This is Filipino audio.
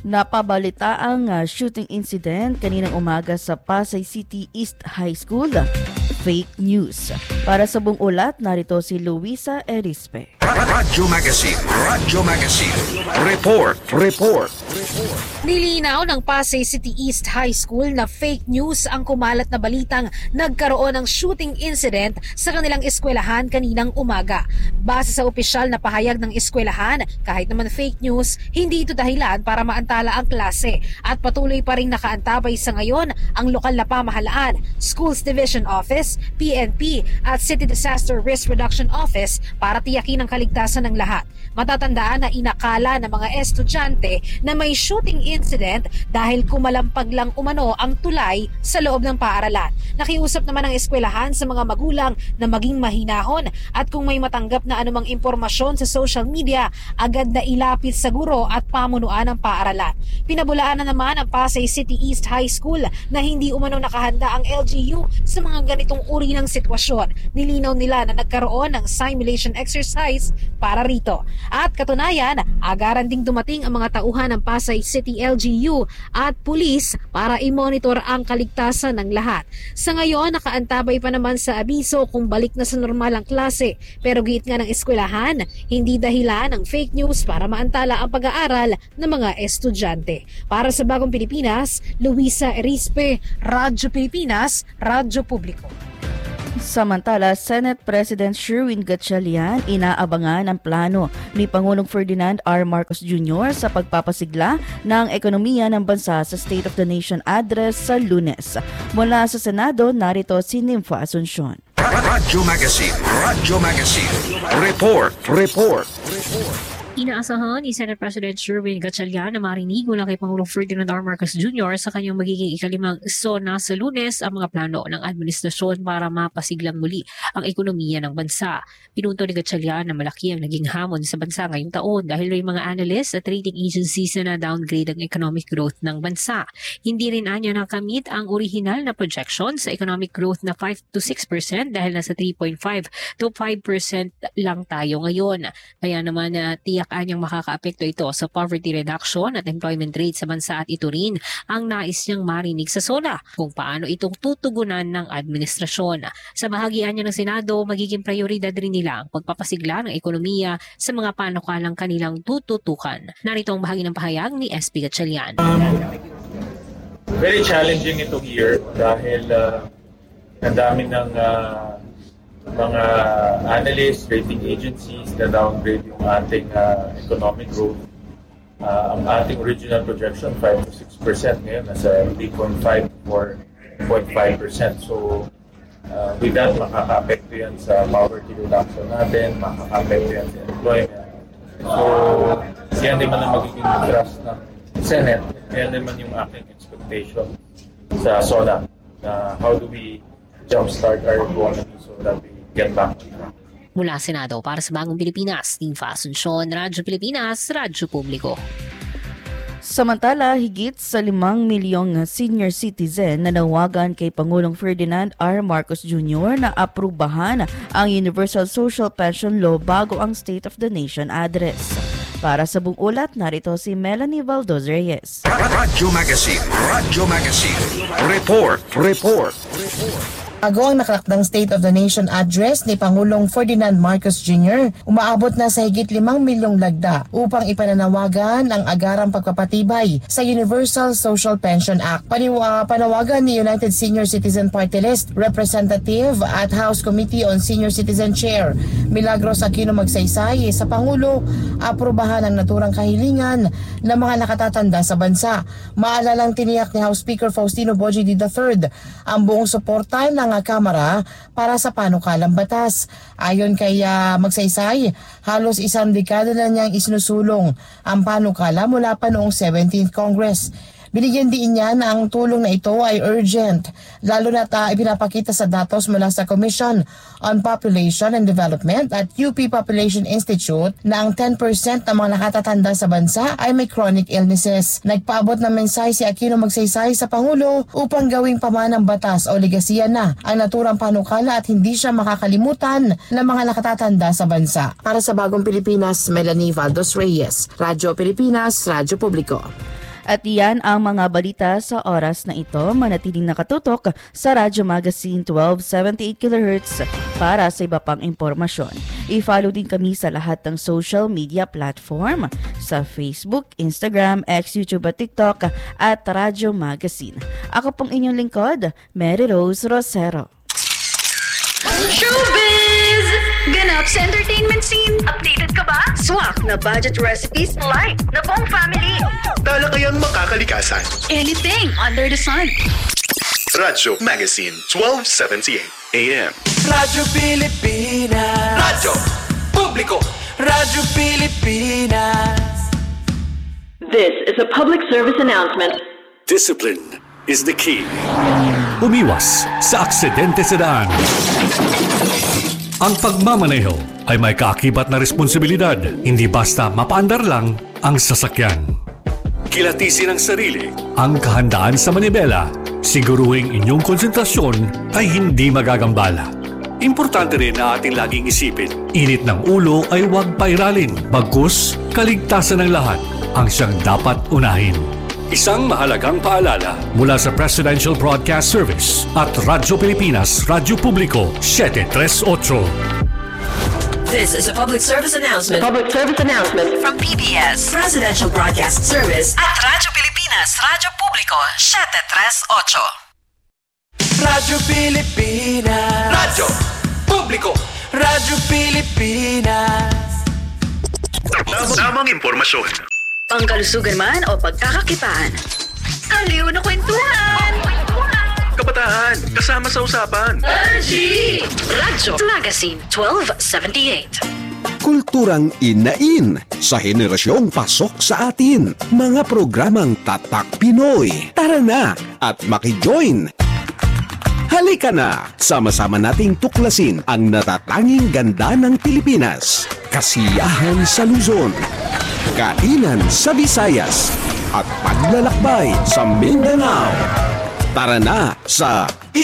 Napabalita ang shooting incident kaninang umaga sa Pasay City East High School. Fake news. Para sa buong ulat, narito si Luisa Erispe. Radyo Magazine. Report. Nilinaw ng Pasay City East High School na fake news ang kumalat na balitang nagkaroon ng shooting incident sa kanilang eskwelahan kaninang umaga. Base sa opisyal na pahayag ng eskwelahan, kahit naman fake news, hindi ito dahilan para maantala ang klase at patuloy pa rin nakaantabay sa ngayon ang lokal na pamahalaan, Schools Division Office, PNP at City Disaster Risk Reduction Office para tiyakin ang kaligtasan ng lahat. Matatandaan na inakala ng mga estudyante na may shooting incident dahil kumalampag lang umano ang tulay sa loob ng paaralan. Nakiusap naman ang eskwelahan sa mga magulang na maging mahinahon at kung may matanggap na anumang impormasyon sa social media, agad na ilapit sa guro at pamunuan ng paaralan. Pinabulaan na naman ang Pasay City East High School na hindi umano nakahanda ang LGU sa mga ganitong uri ng sitwasyon. Nilinaw nila na nagkaroon ng simulation exercise para rito. At katunayan, agaran ding dumating ang mga tauhan ng Pasay City LGU at pulis para i-monitor ang kaligtasan ng lahat. Sa ngayon, nakaantabay pa naman sa abiso kung balik na sa normal ang klase. Pero giit nga ng eskwelahan, hindi dahilan ng fake news para maantala ang pag-aaral ng mga estudyante. Para sa Bagong Pilipinas, Luisa Erispe, Radyo Pilipinas, Radyo Publiko. Samantala, Senate President Sherwin Gatchalian inaabangan ang plano ni Pangulong Ferdinand R. Marcos Jr. sa pagpapasigla ng ekonomiya ng bansa sa State of the Nation address sa Lunes. Mula sa Senado, narito si Nympha Asuncion. Radyo Magazine. Report. Inaasahan ni Senate President Sherwin Gatchalian na marinig mula kay Pangulong Ferdinand R. Marcos Jr. sa kanyang magiging ikalimang SONA sa Lunes ang mga plano ng administrasyon para mapasiglang muli ang ekonomiya ng bansa. Pinunto ni Gatchalian na malaki ang naging hamon sa bansa ngayong taon dahil may mga analysts at rating agencies na downgrade ang economic growth ng bansa. Hindi rin anya nakamit ang original na projection sa economic growth na 5 to 6% dahil nasa 3.5 to 5% lang tayo ngayon. Kaya naman tiyak anyang makakaapekto ito sa poverty reduction at employment rate sa bansa at ito rin ang nais niyang marinig sa SONA kung paano itong tutugunan ng administrasyon. Sa bahagian niya ng Senado, magiging prioridad rin nila ang pagpapasigla ng ekonomiya sa mga panukalang kanilang tututukan. Narito ang bahagi ng pahayag ni SP Gatchalian. Very challenging itong year dahil ang dami ng mga analysts, rating agencies na downgrade yung ating economic growth. Ang ating original projection, 5 to 6%, ngayon nasa 3.5 or 4.5%. So, with that, makaka-apekto yan sa poverty reduction natin, makaka-apekto yan sa employment. So, yan naman ang magiging thrust ng Senate. Yan naman yung aking expectation sa SONA na how do we jumpstart our economy so that we get back to track. Mula Senado para sa Bagong Pilipinas, Nympha Asuncion, Radyo Pilipinas, Radyo Publiko. Samantala, higit sa 5 milyong senior citizen na nawagan kay Pangulong Ferdinand R. Marcos Jr. na aprubahan ang Universal Social Pension Law bago ang State of the Nation address. Para sa buong ulat, narito si Melanie Valdos Reyes. Radyo Magazine. Report. Bago ang nakalakdang State of the Nation address ni Pangulong Ferdinand Marcos Jr., umaabot na sa higit 5 milyong lagda upang ipananawagan ang agarang pagpapatibay sa Universal Social Pension Act. Panawagan ni United Senior Citizen Party List Representative at House Committee on Senior Citizen Chair Milagros Aquino Magsaysay sa Pangulo, aprubahan ang naturang kahilingan ng mga nakatatanda sa bansa. Maalalang tiniyak ni House Speaker Faustino Bogie III ang buong suporta ng Kamara para sa panukalang batas. Ayon kay Magsaysay, halos isang dekada na niyang isinusulong ang panukala mula pa noong 17th Congress. Binigyan din niya na ang tulong na ito ay urgent, lalo na ipinapakita sa datos mula sa Commission on Population and Development at UP Population Institute na ang 10% ng mga nakatatanda sa bansa ay may chronic illnesses. Nagpaabot ng mensahe si Aquino Magsaysay sa Pangulo upang gawing pamanang batas o legasiya na ang naturang panukala at hindi siya makakalimutan ng mga nakatatanda sa bansa. Para sa Bagong Pilipinas, Melanie Valdos Reyes, Radyo Pilipinas, Radyo Publiko. At yan ang mga balita sa oras na ito. Manatiling nakatutok sa Radyo Magazine 1278 kHz para sa iba pang impormasyon. I-follow din kami sa lahat ng social media platform sa Facebook, Instagram, X, YouTube at TikTok at Radyo Magazine. Ako pong inyong lingkod, Mary Rose Rosero. Showbiz! Ganap sa entertainment scene. Updated ka ba? Swak na budget recipes. Light na buong family. Talakayang makakalikasan. Anything under the sun. Radyo Magazine 1278 AM. Radyo Pilipinas. Radyo Publiko. Radyo Pilipinas. This is a public service announcement. Discipline is the key. Umiwas sa aksidente sa daan. Ang pagmamaneho ay may kaakibat na responsibilidad, hindi basta mapaandar lang ang sasakyan. Kilatisin ang sarili, ang kahandaan sa manibela, siguruhing inyong konsentrasyon ay hindi magagambala. Importante rin na ating laging isipin, init ng ulo ay huwag pairalin, bagkus kaligtasan ng lahat ang siyang dapat unahin. Isang mahalagang paalala mula sa Presidential Broadcast Service at Radyo Pilipinas, Radyo Publiko 738. This is a public service announcement. Public service announcement From PBS, Presidential Broadcast Service at Radyo Pilipinas, Radyo Publiko 738. Radyo Pilipinas. Radyo Publiko. Radyo Pilipinas. Tamang impormasyon. Pangkalusugan man o pagkakakitaan. Aliw na kwentuhan. Kabataan, kasama sa usapan. Radyo Magazine 1278. Kulturang inain sa henerasyong pasok sa atin. Mga programang Tatak Pinoy. Tara na at makijoin. Halika na, sama-sama nating tuklasin ang natatanging ganda ng Pilipinas. Kasiyahan sa Luzon, kainan sa Visayas, at paglalakbay sa Mindanao. Tara na sa